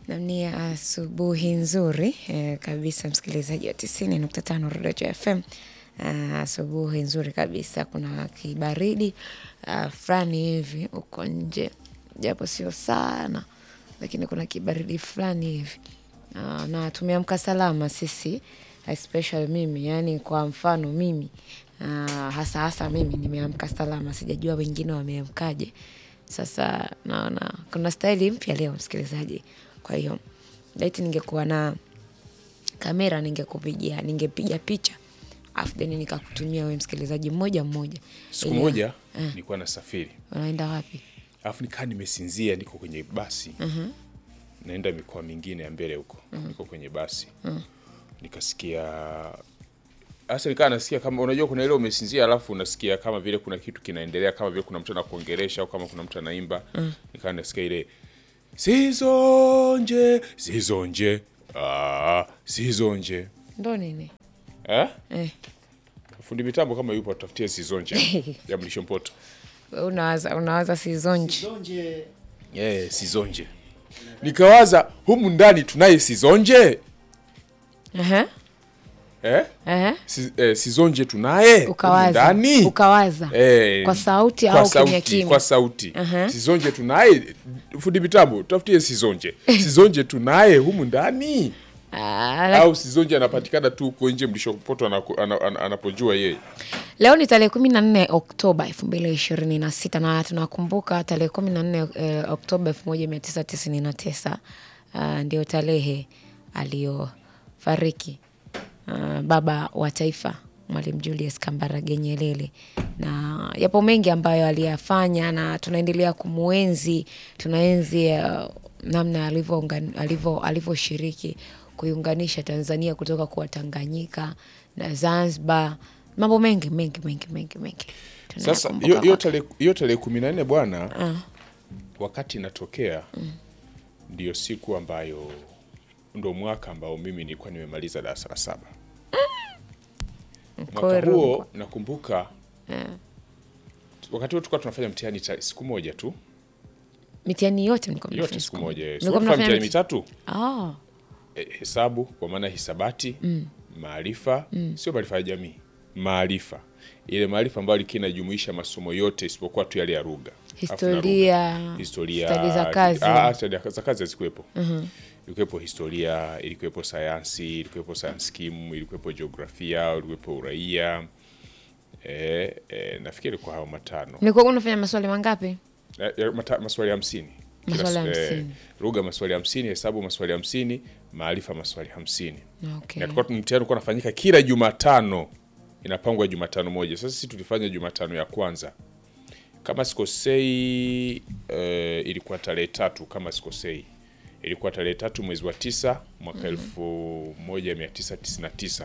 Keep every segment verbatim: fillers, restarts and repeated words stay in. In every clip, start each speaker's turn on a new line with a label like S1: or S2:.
S1: Ni asubuhi nzuri eh, kabisa msikilizaji wa tisini nukta tano Rodejo F M. Uh, asubuhi nzuri kabisa, kuna kibaridi uh, fulani hivi uko nje, japo sio sana, lakini kuna kibaridi fulani hivi. Uh, na tumeamka salama sisi, especially mimi, yani kwa mfano mimi, uh, hasa hasa mimi nimeamka salama, sijajua wengine wameamkaje. Sasa naona kuna style mpya leo msikilizaji. Kwa hiyo laiti ningekuwa na kamera ningekupigia, ningepiga picha afu then nikakutumia wewe msikilizaji mmoja mmoja.
S2: Siku moja uh, nilikuwa nasafiri.
S1: Unaenda wapi?
S2: Alafu nikaa nimesinzia, niko kwenye basi. Uh-huh. Naenda mikoa mingine ya mbele huko. Uh-huh. Niko kwenye basi. Uh-huh. Nikasikia Asa nikaa nasikia kama unajua kuna ile umesinzia alafu unasikia kama vile kuna kitu kinaendelea, kama vile kuna mtu anakuongelesha au kama kuna mtu anaimba. Uh-huh. Nikaa nasikia ile Sizonje, sizonje, ah, sizonje.
S1: Ndo nini?
S2: Eh?
S1: Eh.
S2: Fundi mitambo kama yupo atafutie sizonje ya Mlisho Mpoto.
S1: Unawaza, unawaza sizonje.
S3: Sizonje.
S2: Eh, sizonje. Nikawaza humu ndani tunaye sizonje.
S1: Aha.
S2: Eh?
S1: Aha.
S2: Si, eh, sizonje tunaye
S1: ukawaza
S2: ndani.
S1: Ukawaza.
S2: Eh,
S1: kwa sauti
S2: kwa
S1: au
S2: sauti,
S1: kimya kimya?
S2: Kwa sauti.
S1: Uh-huh.
S2: Sizonje tunaye. Fundi mitambo tafutie sizonje. Sizonje tunaye humu ndani.
S1: Ah, like...
S2: au sizonje anapatikana tu huko nje Mlisho Mpoto anapojua ana, ana, ana yeye.
S1: Leo ni tarehe kumi na nne Oktoba elfu mbili ishirini na sita na tunakumbuka tarehe kumi na nne eh, Oktoba elfu moja mia tisa tisini na tisa uh, ndio tarehe aliyofariki uh, baba wa taifa Mwalimu Julius Kambarage Nyerere, na yapo mengi ambayo aliyafanya na tunaendelea kumuenzi, tunaenzi uh, namna alivyo alivyo alivyoshiriki kuiunganisha Tanzania kutoka kwa Tanganyika na Zanzibar, mambo mengi mengi mengi mengi mengi.
S2: Sasa hiyo tarehe hiyo tarehe kumi na nne bwana, uh. wakati inatokea mm. ndio siku ambayo ndio mwaka ambao mimi nilikuwa nimemaliza darasa la saba. Mm. Mwaka huo nakumbuka uh. wakati huo tulikuwa tunafanya mtihani siku moja tu.
S1: Mitihani yote mlikuwa
S2: mnafanya siku moja. Mlikuwa mnafanya mitihani mitatu?
S1: Ah.
S2: E, hesabu kwa maana hisabati, mm. maarifa, mm. sio maarifa ya jamii, maarifa. Ile maarifa ambayo inajumuisha masomo yote isipokuwa tu yale ya lugha.
S1: Historia,
S2: historia,
S1: stadi za kazi.
S2: Ah, stadi za kazi zilikuwepo.
S1: Mhm.
S2: Ilikuwepo historia, ilikuwepo sayansi, ilikuwepo science kim, ilikuwepo jiografia, ilikuwepo uraia. Eh, eh nafikiri kwa hao matano.
S1: Nilikuwa unafanya maswali mangapi?
S2: Eh, maswali hamsini.
S1: Maswali hamsini.
S2: Eh, lugha maswali hamsini, hesabu maswali hamsini, maarifa maswali hamsini.
S1: Okay.
S2: Na tulikuwa mtihani ulikuwa unafanyika kila Jumatano. Inapangwa Jumatano moja. Sasa sisi tulifanya Jumatano ya kwanza. Kama sikosei uh, ilikuwa tarehe tatu kama sikosei. Ilikuwa tarehe tatu mwezi wa tisa mwaka elfu moja mia tisa tisini na tisa.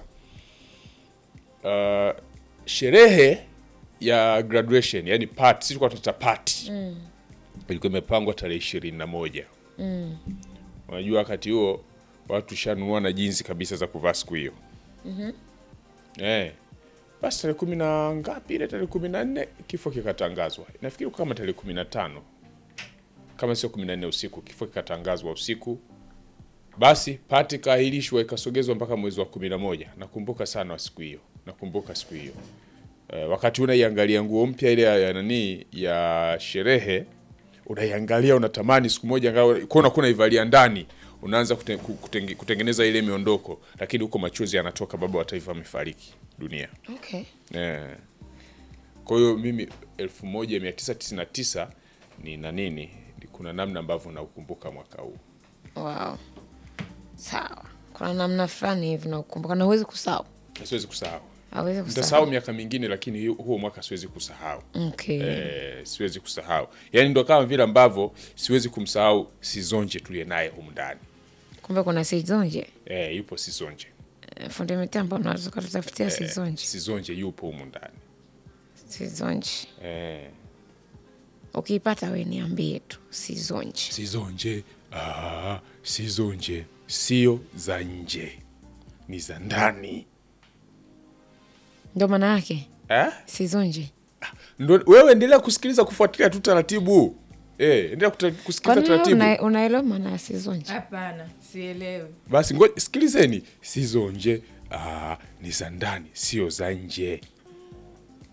S2: Uh, sherehe ya graduation, yani part, sisi tulikuwa tunaita part. Mm. Ilikuwa imepangwa tarehe ishirini na moja. Mm. Unajua wakati huo watu shanunua na jinsi kabisa za kuvaa siku hiyo. Mhm. Eh. Basi tarehe kumi na ngapi ile tarehe kumi na nne kifo kikatangazwa. Nafikiri kama tarehe kumi na tano. Kama sio kumi na nne usiku kifo kikatangazwa usiku. Basi pati kaahirishwa ikasogezwa mpaka mwezi wa kumi na moja. Nakumbuka sana siku hiyo. Nakumbuka siku hiyo. Uh, wakati unaiangalia nguo mpya ile ya, ya nani ya sherehe, unaiangalia unatamani siku moja kuona kuna ivalia ndani, unaanza kute, kutenge, kutengeneza ile miondoko, lakini huko machozi yanatoka, baba wa taifa amefariki dunia.
S1: Okay.
S2: Eh. Kwa hiyo mimi elfu moja mia tisa tisini na tisa ni na nini, kuna namna ambavyo naukumbuka mwaka huu.
S1: Wow. Sawa. Kuna namna fulani hivi naukumbuka na huwezi kusahau.
S2: Siwezi kusahau.
S1: Hawezi kusahau.
S2: Nitasahau miaka mingine lakini huo mwaka siwezi kusahau.
S1: Okay.
S2: Eh, siwezi kusahau. Yaani ndio kama vile ambavyo siwezi kumsahau Sizonje tuliye naye humu ndani.
S1: Kumbe kuna Sizonje?
S2: Eh, yupo Sizonje.
S1: Eh, fundi mitambo unaweza kutafutia eh, Sizonje.
S2: Sizonje yupo humu ndani.
S1: Sizonje.
S2: Eh.
S1: Ukipata wewe niambie tu Sizonje.
S2: Sizonje. Ah, Sizonje sio za nje. Ni za ndani.
S1: Ndio maana yake?
S2: Eh?
S1: Sizonje.
S2: Ndio wewe endelea kusikiliza, kufuatilia tu taratibu. Eh, endelea kuta-
S1: Kwa
S2: kusikiliza
S1: nini
S2: taratibu.
S1: una- unaelewa maana ya sizonje?
S3: Hapana, sielewi.
S2: Basi ngoja sikilizeni. Sizonje, ah, ni za ndani, sio za nje.